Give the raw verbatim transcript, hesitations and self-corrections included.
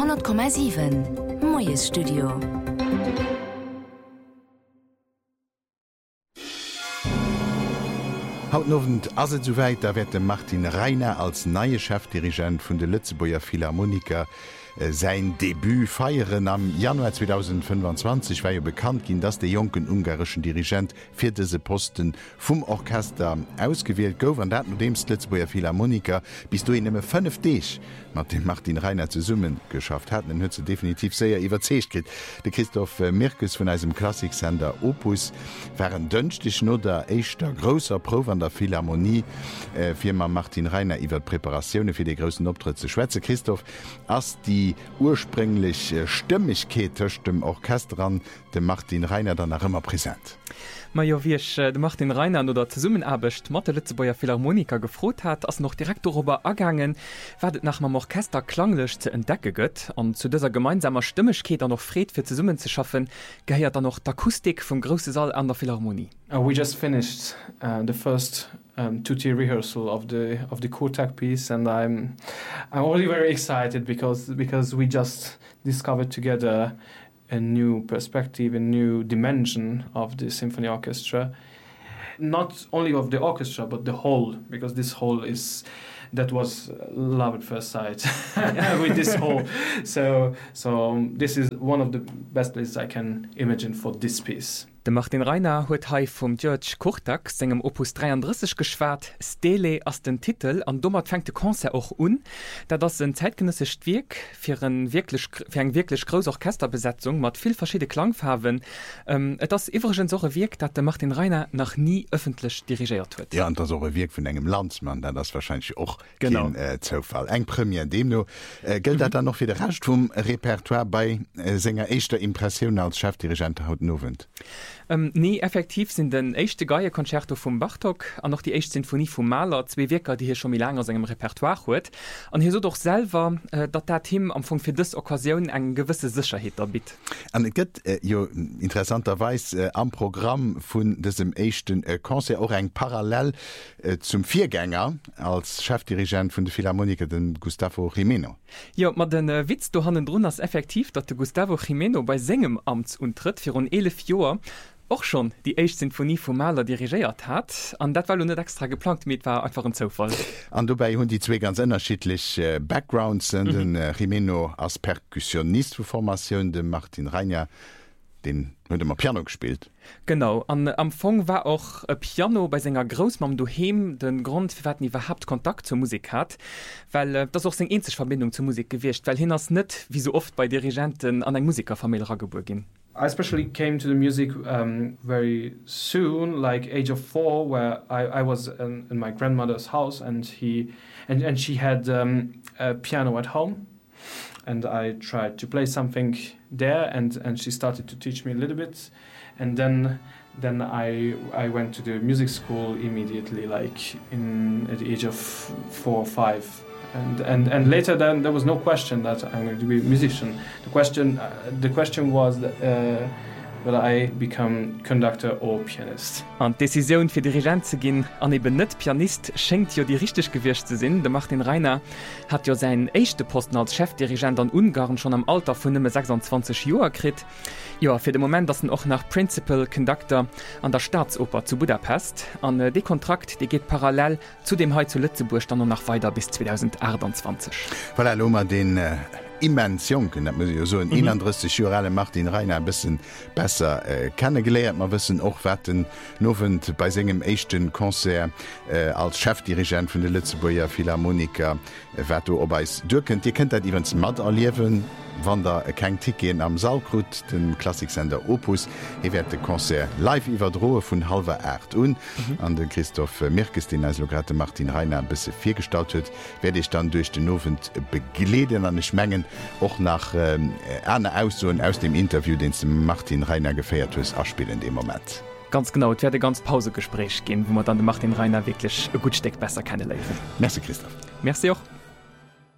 hundert Komma sieben Moyes Studio. Hautnowend as et soweit, da wird de Martin Reiner als neue Chefdirigent vun de Lützeburger Philharmoniker äh, sein Debüt feieren am Januar zweitausendfünfundzwanzig war ja bekannt gin, dass der jungen ungarischen Dirigent fir dese Posten vum Orchester ausgewählt gouf an dat dems Lützeburger Philharmoniker bis du ennemme fünf Dich mat dem Martin Reiner zu summen geschafft hat, den hue ze definitiv sehr iwwerzecht krit. De Christoph Mirkus vun eisem Klassiksender Opus waren dënchtich no der eichter grosser Pro an der Philharmonie äh, Firma Martin Reiner iwwer Präparationune fir de grossen Optritt ze Schweze. Christoph, ass die ursprünglich äh, Stimmigkeit töcht dem Orchester an de Martin Reiner dann nach immer präsent. Ma jo wiech äh, de Martin Reiner oder ze Summenabecht mat der Lützeburger Philharmoniker gefrot hat, ass noch direkt darüber ergangen, werdet nach mam Orchester klanglech ze entdecke gëtt an zu dieser gemeinsamer Stimmigkeit an noch Fred fir ze Summen zu schaffen, geheiert dann noch d'Akustik vum grosse Saal an der Philharmonie. Uh, we just finished uh, the first um, two-tier rehearsal of the of the Kurtak piece, and I'm I'm already very excited because because we just discovered together a new perspective, a new dimension of the symphony orchestra, not only of the orchestra but the whole, because this whole is that was love at first sight with this whole. So so um, this is one of the best places I can imagine for this piece. De Martin Reiner huet hei vum George Kurtak segem Opus dreiunddreißig geschwert, Stele ass den Titel, an dommer fängt de Konzer auch un, dat das een zeitgenössisch Wirk fir eng wirklich, wirklich gros Orchesterbesetzung mat viel verschiedene Klangfarben. Ähm, et das iwwergen soche Wirk, dat de Martin Reiner nach nie öffentlich dirigiert huet. Ja, an der soche Wirk vun engem Landsmann, dann das wahrscheinlich auch kein äh, Zufall. Eng Premier dem no äh, gilt dat mhm. dann noch fir de Rest vum Repertoire bei äh, senger eischter Impression als Chefdirigent haut nowend. Ähm, nee, effektiv sind den echte Geierkonzerto vum Bartók an noch die echt Sinfonie vum Mahler, zwei Wirker, die hier schon mil langer engem Repertoire huet. An hier so doch selber, äh, dat dat Team am Fong fir dis Okkasion eng gewisse Sicherheit erbit. An gëtt äh, jo interessanterweis äh, am Programm vun diesem echten äh, Konzert auch eng parallel äh, zum Viergänger als Chefdirigent vun de Philharmoniker den Gustavo Jimeno. Ja, mat den äh, Witz du hannen run ass effektiv, dat de Gustavo Jimeno bei segem Amtsuntritt fir un elf Joer auch schon die Eicht Sinfonie vom Mahler dirigiert hat, an dat war net extra geplant mit war einfach ein Zufall. An dabei hun die zwei ganz unterschiedlich äh, Backgrounds sind, mhm. den äh, Jimeno als Perkussionist für Formation, den Martin Reiner, den hat immer Piano gespielt. Genau, an am Fong war auch ein Piano bei seiner Großmam daheim den Grund, für was nie überhaupt Kontakt zur Musik hat, weil äh, das auch seine einzige Verbindung zur Musik gewesen, weil hin das nicht, wie so oft bei Dirigenten, an eine Musikerfamilie geboren ging. I especially came to the music um, very soon, like age of four, where I, I was in, in my grandmother's house, and he and, and she had um, a piano at home, and I tried to play something there, and, and she started to teach me a little bit, and then then I I went to the music school immediately, like in at the age of four or five. And, and and later then there was no question that I'm going to be a musician. The question uh, the question was that, uh, will I become conductor or pianist. An Decision fir Dirigent ze ginn an eben net Pianist schenkt jo die richtig gewircht ze sinn. De Martin Reiner hat jo seinen echte Posten als Chefdirigent an Ungarn schon am Alter vun nëmme sechsundzwanzig Joer krit. Ja, fir de Moment dat och nach Principal Conductor an der Staatsoper zu Budapest. An äh, de Kontrakt de geht parallel zu dem Hai zu Lützeburg dann noch weiter bis zweitausendachtundzwanzig. Voilà, Loma, den äh immens Jonken, dat muss ich so in einunddreißig Jahre alle macht den Reiner ein bisschen besser äh, kennengelernt. Man wissen auch, was den Novent bei seinem echten Konzert äh, als Chefdirigent von der Lützeburger Philharmoniker äh, wat du ob es dürken. Ihr könnt das übrigens matt erleben, wann da äh, kein Ticket am Saalkrut, den Klassiksender Opus. Hier wird der Konzert live überdrohen von halber acht und mhm. an den Christoph Mirkus, den als gerade Martin Reiner ein bisschen viel gestaltet, werde ich dann durch den Novent begleiten an den Mengen auch nach ähm, einer Aussagen aus dem Interview, den Martin Reiner gefeiert hat, abspielen in dem Moment. Ganz genau, es wird ein ganz Pausegespräch gehen, wo man dann Martin Reiner wirklich ein gut Stück besser kennenlernen. Merci, Christoph. Merci auch.